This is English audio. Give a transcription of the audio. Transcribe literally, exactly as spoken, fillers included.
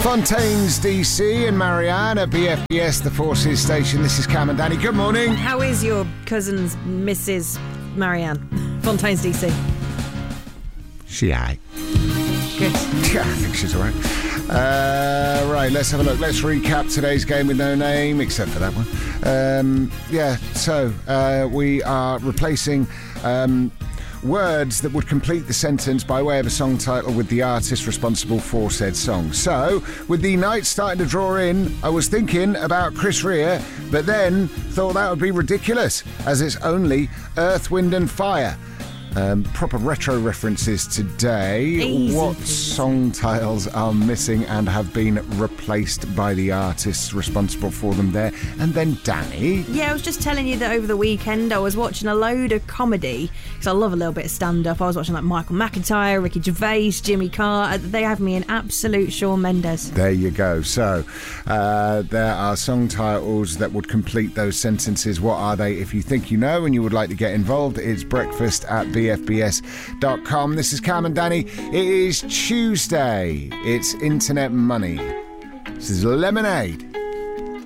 Fontaines D C and Marianne at B F B S, the Forces Station. This is Cam and Danny. Good morning. How is your cousin's Missus Marianne? Fontaines D C. She aight. Good. Yeah, I think she's all right. Uh, right, let's have a look. Let's recap today's game with no name, except for that one. Um, yeah, so uh, we are replacing... Um, words that would complete the sentence by way of a song title with the artist responsible for said song. So, with the night starting to draw in, I was thinking about Chris Rea, but then thought that would be ridiculous, as it's only Earth, Wind and Fire. Um, proper retro references today. Easy. What song titles are missing and have been replaced by the artists responsible for them there? And then Danny. Yeah, I was just telling you that over the weekend I was watching a load of comedy, because I love a little bit of stand-up. I was watching like Michael McIntyre, Ricky Gervais, Jimmy Carr. They have me in absolute Shawn Mendes. There you go. So uh, there are song titles that would complete those sentences. What are they? If you think you know and you would like to get involved, it's breakfast at B F B S dot com. This is Cam and Danny. It is Tuesday. It's Internet Money. This is Lemonade.